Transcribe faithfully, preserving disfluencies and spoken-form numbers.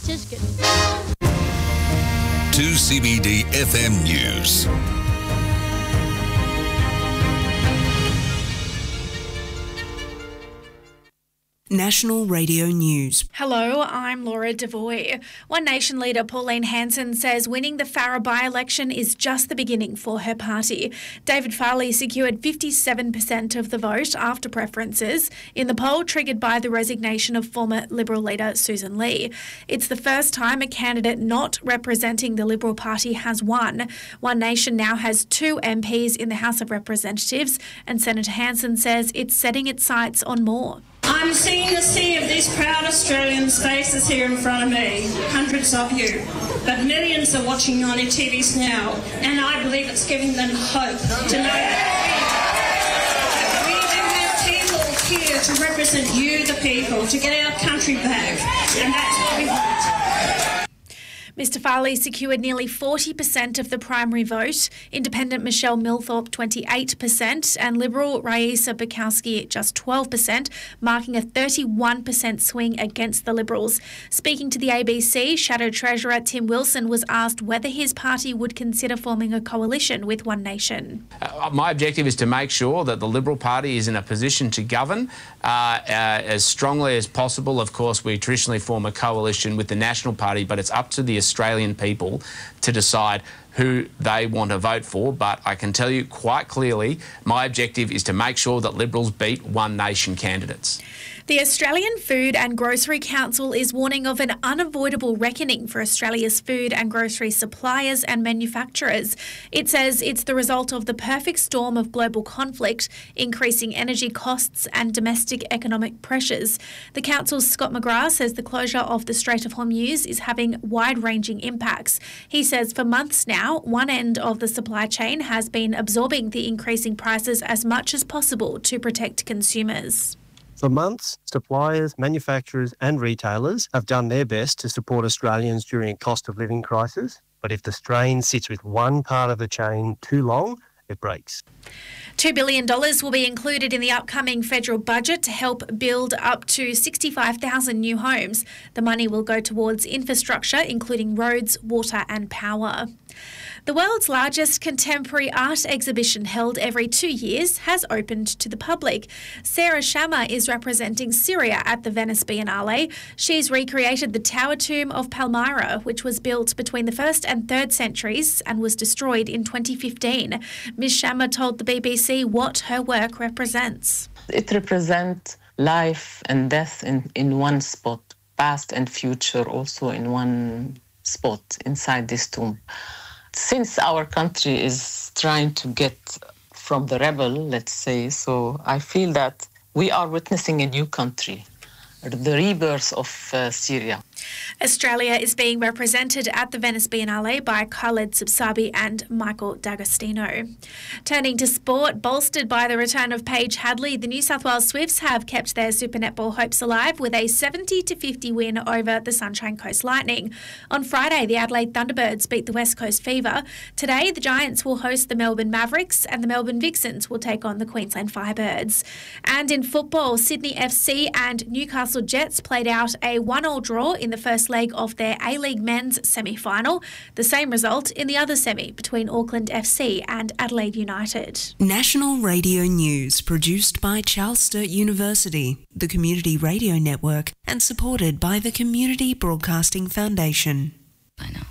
Just good. two C B D F M News. National Radio News. Hello, I'm Laura Devoy. One Nation leader Pauline Hanson says winning the Farrer by-election is just the beginning for her party. David Farley secured fifty-seven percent of the vote after preferences in the poll triggered by the resignation of former Liberal leader Susan Lee. It's the first time a candidate not representing the Liberal Party has won. One Nation now has two M Ps in the House of Representatives, and Senator Hanson says it's setting its sights on more. I'm seeing a sea of these proud Australians' faces here in front of me, hundreds of you, but millions are watching on your T Vs now, and I believe it's giving them hope to know that we do have people here to represent you, the people, to get our country back, and that's what we want. Mister Farley secured nearly forty percent of the primary vote, Independent Michelle Milthorpe twenty-eight percent and Liberal Raisa Bukowski just twelve percent, marking a thirty-one percent swing against the Liberals. Speaking to the A B C, Shadow Treasurer Tim Wilson was asked whether his party would consider forming a coalition with One Nation. Uh, my objective is to make sure that the Liberal Party is in a position to govern uh, uh, as strongly as possible. Of course, we traditionally form a coalition with the National Party, but it's up to the Australian people to decide who they want to vote for. But I can tell you quite clearly, my objective is to make sure that Liberals beat One Nation candidates. The Australian Food and Grocery Council is warning of an unavoidable reckoning for Australia's food and grocery suppliers and manufacturers. It says it's the result of the perfect storm of global conflict, increasing energy costs and domestic economic pressures. The council's Scott McGrath says the closure of the Strait of Hormuz is having wide-ranging impacts. He says for months now, one end of the supply chain has been absorbing the increasing prices as much as possible to protect consumers. For months, suppliers, manufacturers and retailers have done their best to support Australians during a cost of living crisis. But if the strain sits with one part of the chain too long, it breaks. two billion dollars will be included in the upcoming federal budget to help build up to sixty-five thousand new homes. The money will go towards infrastructure, including roads, water and power. The world's largest contemporary art exhibition, held every two years, has opened to the public. Sarah Shamma is representing Syria at the Venice Biennale. She's recreated the Tower Tomb of Palmyra, which was built between the first and third centuries and was destroyed in twenty fifteen. Miz Shamma told the B B C what her work represents. It represents life and death in, in one spot, past and future also in one spot inside this tomb. Since our country is trying to get from the rebel, let's say, so I feel that we are witnessing a new country, the rebirth of uh, Syria. Australia is being represented at the Venice Biennale by Khaled Subsabi and Michael D'Agostino. Turning to sport, bolstered by the return of Paige Hadley, the New South Wales Swifts have kept their Super Netball hopes alive with a seventy to fifty win over the Sunshine Coast Lightning. On Friday, the Adelaide Thunderbirds beat the West Coast Fever. Today, the Giants will host the Melbourne Mavericks and the Melbourne Vixens will take on the Queensland Firebirds. And in football, Sydney F C and Newcastle Jets played out a one-all draw in the first leg of their A-League men's semi-final. The same result in the other semi between Auckland F C and Adelaide United. National Radio News, produced by Charles Sturt University, the Community Radio Network, and supported by the Community Broadcasting Foundation.